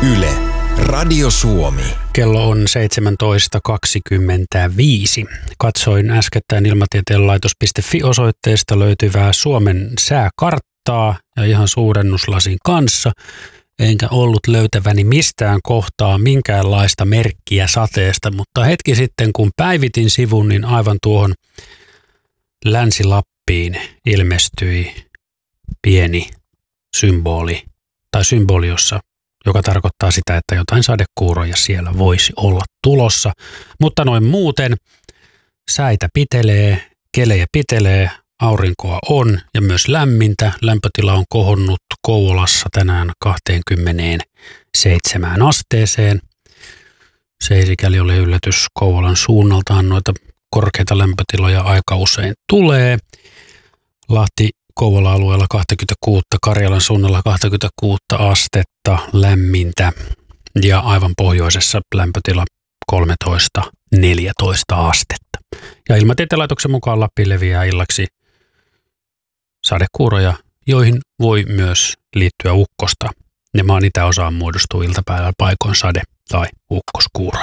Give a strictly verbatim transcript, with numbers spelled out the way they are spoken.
Yle, Radio Suomi. Kello on seitsemäntoista kaksikymmentäviisi. Katsoin äskettäin ilmatieteen laitos piste fi-osoitteesta löytyvää Suomen sääkarttaa ja ihan suurennuslasin kanssa. Enkä ollut löytäväni mistään kohtaa minkäänlaista merkkiä sateesta, mutta hetki sitten kun päivitin sivun, niin aivan tuohon Länsi-Lappiin ilmestyi pieni symboli tai symboli, jossa, joka tarkoittaa sitä, että jotain sadekuuroja siellä voisi olla tulossa. Mutta noin muuten säitä pitelee, kelejä pitelee, aurinkoa on ja myös lämmintä. Lämpötila on kohonnut Kouvolassa tänään kaksikymmentäseitsemän asteeseen. Se ei sikäli ole yllätys. Kouvolan suunnaltaan noita korkeita lämpötiloja aika usein tulee. Lahti Kouvola-alueella kaksikymmentäkuusi, Karjalan suunnalla kaksikymmentäkuusi astetta lämmintä ja aivan pohjoisessa lämpötila kolmetoista neljätoista astetta. Ja Ilmatieteen laitoksen mukaan Lappiin leviää illaksi sadekuuroja, joihin voi myös liittyä ukkosta. Ja maan itäosaan muodostuu iltapäivällä paikoin sade- tai ukkoskuuroja.